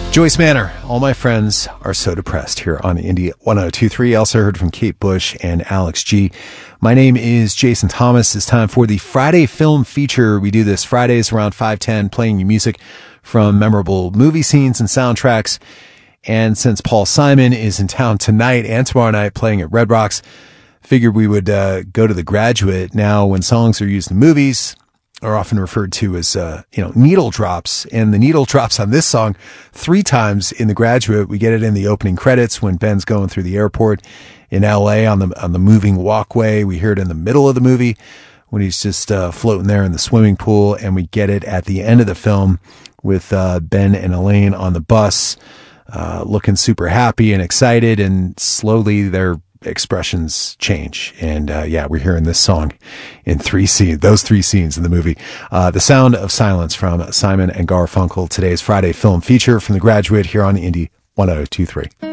Joyce Manor, All My Friends Are So Depressed, here on Indie 1023. Also heard from Kate Bush and Alex G. My name is Jason Thomas. It's time for the Friday Film Feature. We do this Fridays around 5:10, playing you music from memorable movie scenes and soundtracks. And since Paul Simon is in town tonight and tomorrow night playing at Red Rocks, figured we would go to The Graduate. Now, when songs are used in movies, are often referred to as, needle drops. And the needle drops on this song 3 times in The Graduate. We get it in the opening credits when Ben's going through the airport in LA on the moving walkway. We hear it in the middle of the movie when he's just floating there in the swimming pool. And we get it at the end of the film with Ben and Elaine on the bus, looking super happy and excited. And slowly their expressions change. And we're hearing this song in those 3 scenes in the movie. The Sound of Silence from Simon and Garfunkel, today's Friday Film Feature from The Graduate here on Indie 1023.